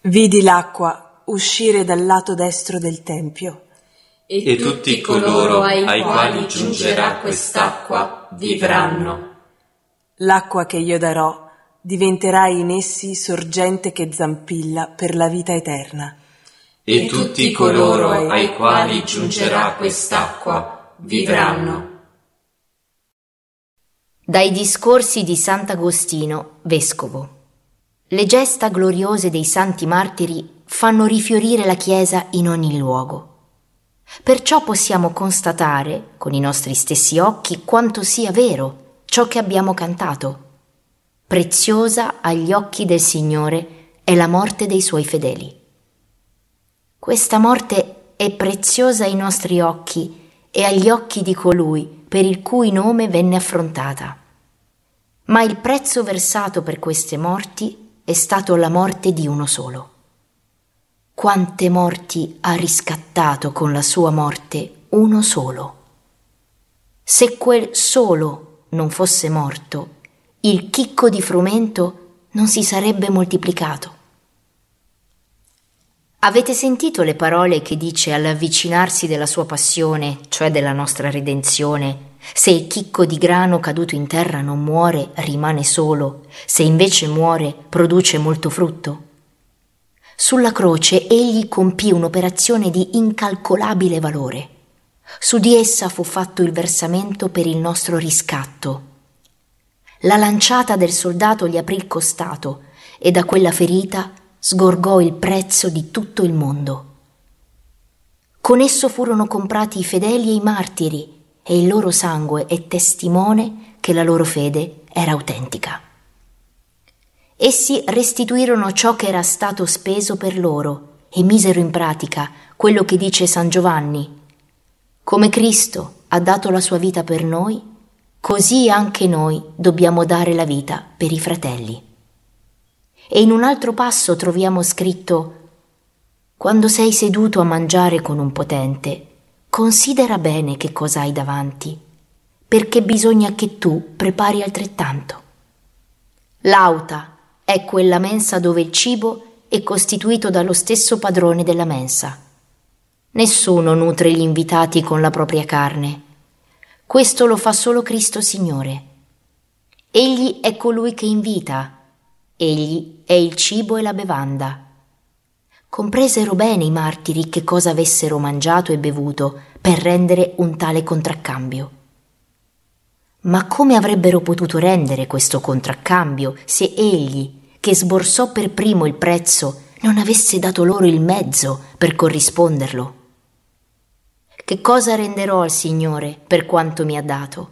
Vidi l'acqua uscire dal lato destro del tempio. E tutti coloro ai quali giungerà quest'acqua vivranno. L'acqua che io darò diventerà in essi sorgente che zampilla per la vita eterna. E tutti coloro ai quali giungerà quest'acqua vivranno. Dai discorsi di Sant'Agostino, vescovo. Le gesta gloriose dei santi martiri fanno rifiorire la Chiesa in ogni luogo. Perciò possiamo constatare, con i nostri stessi occhi, quanto sia vero ciò che abbiamo cantato. Preziosa agli occhi del Signore è la morte dei Suoi fedeli. Questa morte è preziosa ai nostri occhi e agli occhi di colui per il cui nome venne affrontata. Ma il prezzo versato per queste morti è stato la morte di uno solo. Quante morti ha riscattato con la sua morte uno solo? Se quel solo non fosse morto, il chicco di frumento non si sarebbe moltiplicato. Avete sentito le parole che dice all'avvicinarsi della sua passione, cioè della nostra redenzione: se il chicco di grano caduto in terra non muore, rimane solo; se invece muore, produce molto frutto. Sulla croce egli compì un'operazione di incalcolabile valore. Su di essa fu fatto il versamento per il nostro riscatto. La lanciata del soldato gli aprì il costato e da quella ferita sgorgò il prezzo di tutto il mondo. Con esso furono comprati i fedeli e i martiri, e il loro sangue è testimone che la loro fede era autentica. Essi restituirono ciò che era stato speso per loro e misero in pratica quello che dice San Giovanni: come Cristo ha dato la sua vita per noi, così anche noi dobbiamo dare la vita per i fratelli. E in un altro passo troviamo scritto: quando sei seduto a mangiare con un potente, considera bene che cosa hai davanti, perché bisogna che tu prepari altrettanto. L'auta è quella mensa dove il cibo è costituito dallo stesso padrone della mensa. Nessuno nutre gli invitati con la propria carne. Questo lo fa solo Cristo Signore. Egli è colui che invita. Egli è il cibo e la bevanda. Compresero bene i martiri che cosa avessero mangiato e bevuto per rendere un tale contraccambio. Ma come avrebbero potuto rendere questo contraccambio se egli, che sborsò per primo il prezzo, non avesse dato loro il mezzo per corrisponderlo? Che cosa renderò al Signore per quanto mi ha dato?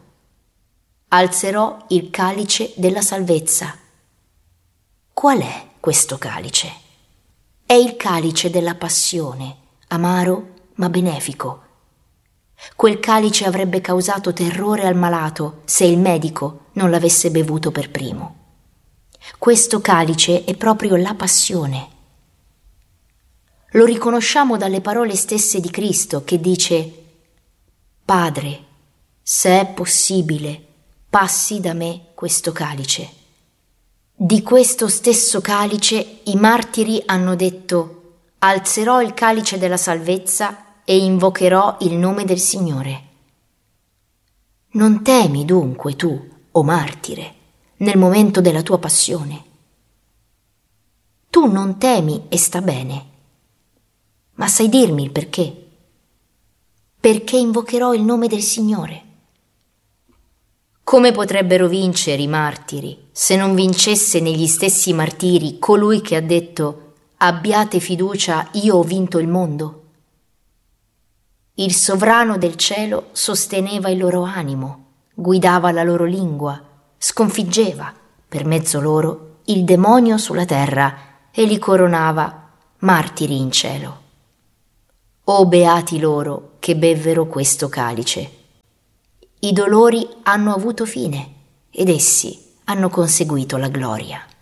Alzerò il calice della salvezza. Qual è questo calice? È il calice della passione, amaro ma benefico. Quel calice avrebbe causato terrore al malato se il medico non l'avesse bevuto per primo. Questo calice è proprio la passione. Lo riconosciamo dalle parole stesse di Cristo che dice: Padre, se è possibile, passi da me questo calice. Di questo stesso calice i martiri hanno detto: alzerò il calice della salvezza e invocherò il nome del Signore. Non temi dunque tu, o martire, nel momento della tua passione. Tu non temi e sta bene, ma sai dirmi il perché? Perché invocherò il nome del Signore. Come potrebbero vincere i martiri se non vincesse negli stessi martiri colui che ha detto: abbiate fiducia, io ho vinto il mondo? Il sovrano del cielo sosteneva il loro animo, guidava la loro lingua, sconfiggeva per mezzo loro il demonio sulla terra e li coronava martiri in cielo. O beati loro che bevvero questo calice! I dolori hanno avuto fine ed essi hanno conseguito la gloria.